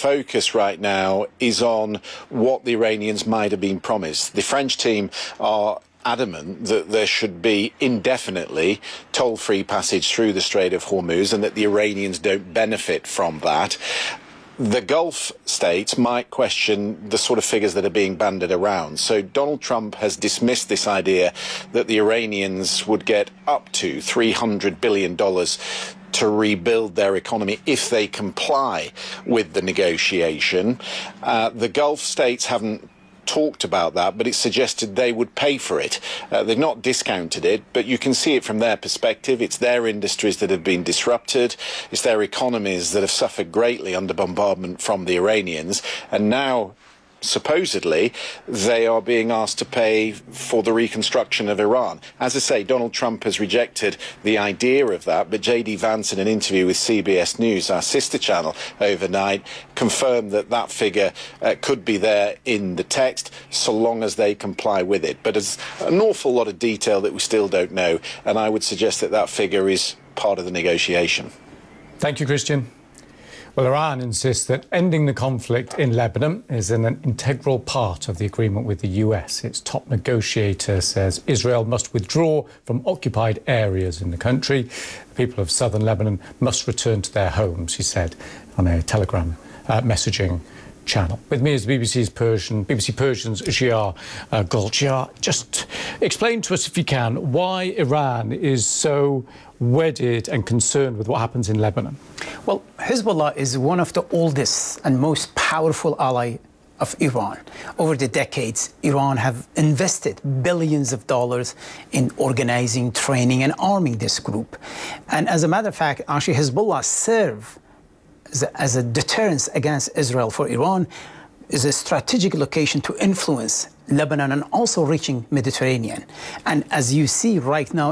focus right now is on what the Iranians might have been promised. The French team are adamant that there should be indefinitely toll-free passage through the Strait of Hormuz and that the Iranians don't benefit from that. The Gulf states might question the sort of figures that are being bandied around. So Donald Trump has dismissed this idea that the Iranians would get up to $300 billion to rebuild their economy if they comply with the negotiation. The Gulf states haven't talked about that, but it's suggested they would pay for it. They've not discounted it, but you can see it from their perspective. It's their industries that have been disrupted. It's their economies that have suffered greatly under bombardment from the Iranians. And now, supposedly, they are being asked to pay for the reconstruction of Iran. As I say, Donald Trump has rejected the idea of that, but J.D. Vance, in an interview with CBS News, our sister channel, overnight, confirmed that that figure could be there in the text, so long as they comply with it. But there's an awful lot of detail that we still don't know, and I would suggest that that figure is part of the negotiation. Thank you, Christian. Well, Iran insists that ending the conflict in Lebanon is an integral part of the agreement with the US. Its top negotiator says Israel must withdraw from occupied areas in the country. The people of southern Lebanon must return to their homes, he said on a Telegram messaging channel. With me is BBC Persian's Xiar Golchiar. Just explain to us, if you can, why Iran is so wedded and concerned with what happens in Lebanon. Well, Hezbollah is one of the oldest and most powerful ally of Iran. Over the decades, Iran have invested billions of dollars in organizing, training, and arming this group. And as a matter of fact, actually, Hezbollah serve as a deterrence against Israel for Iran, is a strategic location to influence Lebanon and also reaching Mediterranean. And as you see right now,